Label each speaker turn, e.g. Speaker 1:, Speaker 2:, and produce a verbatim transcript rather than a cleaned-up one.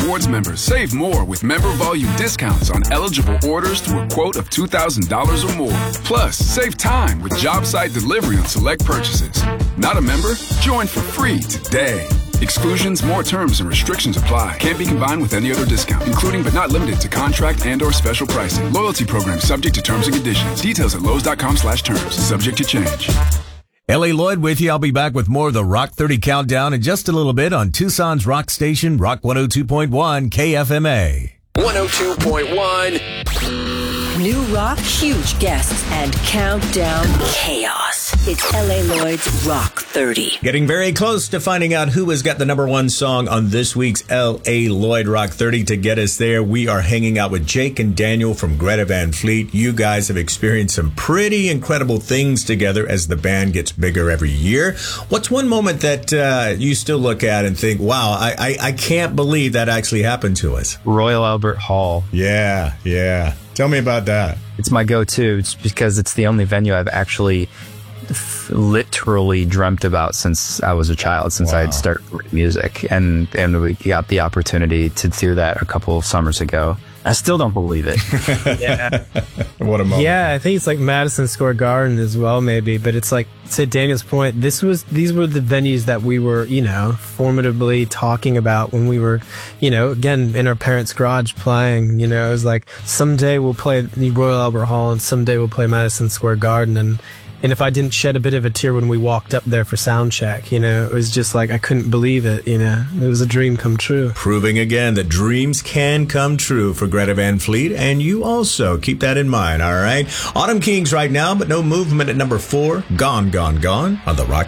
Speaker 1: Rewards members save more with member volume discounts on eligible orders through a quote of two thousand dollars or more. Plus, save time with job site delivery on select purchases. Not a member? Join for free today. Exclusions, more terms, and restrictions apply. Can't be combined with any other discount, including but not limited to contract and or special pricing. Loyalty program subject to terms and conditions. Details at Lowe's.com slash terms. Subject to change.
Speaker 2: L A. Lloyd with you. I'll be back with more of the Rock thirty Countdown in just a little bit on Tucson's rock station, Rock one oh two point one K F M A.
Speaker 3: one oh two point one.
Speaker 4: New rock, huge guests, and countdown chaos. It's L A. Lloyd's Rock thirty.
Speaker 2: Getting very close to finding out who has got the number one song on this week's L A. Lloyd Rock thirty. To get us there, we are hanging out with Jake and Daniel from Greta Van Fleet. You guys have experienced some pretty incredible things together as the band gets bigger every year. What's one moment that uh, you still look at and think, wow, I, I, I can't believe that actually happened to us?
Speaker 5: Royal Albert Hall.
Speaker 2: Yeah, yeah. Tell me about that.
Speaker 5: It's my go-to. It's because it's the only venue I've actually th- literally dreamt about since I was a child, since wow. I had started music. And, and we got the opportunity to do that a couple of summers ago. I still don't believe it.
Speaker 6: Yeah.
Speaker 2: What a moment.
Speaker 6: Yeah, I think it's like Madison Square Garden as well, maybe. But it's like, to Daniel's point, this was these were the venues that we were, you know, formidably talking about when we were, you know, again, in our parents' garage playing. You know, it was like, someday we'll play the Royal Albert Hall and someday we'll play Madison Square Garden. And And if I didn't shed a bit of a tear when we walked up there for sound check, you know, it was just like, I couldn't believe it, you know. It was a dream come true.
Speaker 2: Proving again that dreams can come true for Greta Van Fleet, and you also keep that in mind, all right? Autumn Kings right now, but no movement at number four. Gone, Gone, Gone on the Rock